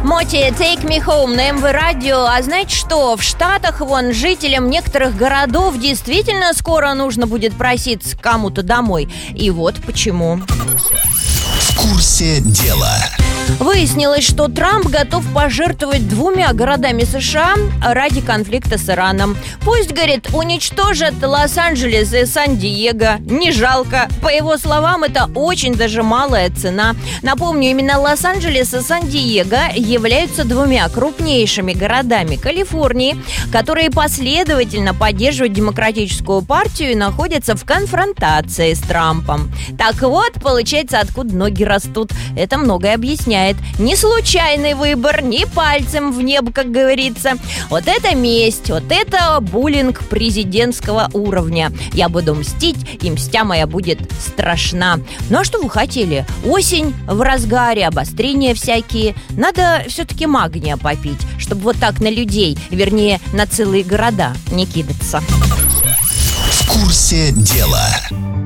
Моти, Take Me Home на МВ Радио. А знаете что? В Штатах вон жителям некоторых городов действительно скоро нужно будет проситься к кому-то домой. И вот почему. В курсе дела. Выяснилось, что Трамп готов пожертвовать 2 городами США ради конфликта с Ираном. Пусть, говорит, уничтожат Лос-Анджелес и Сан-Диего. Не жалко. По его словам, это очень даже малая цена. Напомню, именно Лос-Анджелес и Сан-Диего являются 2 крупнейшими городами Калифорнии, которые последовательно поддерживают Демократическую партию и находятся в конфронтации с Трампом. Так вот, получается, откуда ноги растут. Это многое объясняет. Не случайный выбор, не пальцем в небо, как говорится. Вот это месть, вот это буллинг президентского уровня. Я буду мстить, и мстя моя будет страшна. Ну а что вы хотели? Осень в разгаре, обострения всякие. Надо все-таки магния попить, чтобы вот так на людей, вернее, на целые города не кидаться. В курсе дела.